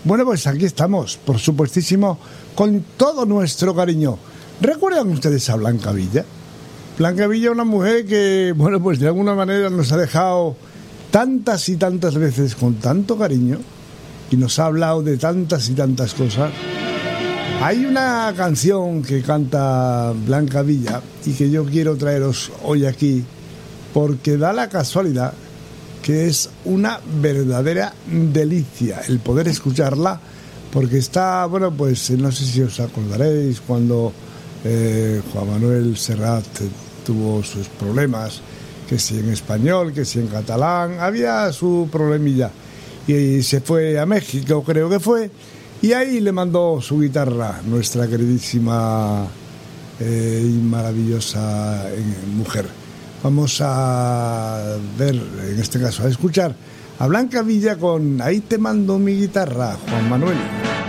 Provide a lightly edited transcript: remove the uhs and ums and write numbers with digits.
Bueno, pues aquí estamos, por supuestísimo, con todo nuestro cariño. ¿Recuerdan ustedes a Blanca Villa? Blanca Villa, una mujer que, bueno, pues de alguna manera nos ha dejado tantas y tantas veces con tanto cariño y nos ha hablado de tantas y tantas cosas. Hay una canción que canta Blanca Villa y que yo quiero traeros hoy aquí porque da la casualidad que es una verdadera delicia el poder escucharla, porque está, bueno, pues no sé si os acordaréis cuando Juan Manuel Serrat tuvo sus problemas, que si en español, que si en catalán, había su problemilla, y se fue a México, creo que fue, y ahí le mandó su guitarra, nuestra queridísima y maravillosa mujer. Vamos a ver, en este caso, a escuchar a Blanca Villa con Ahí te mando mi guitarra, Juan Manuel.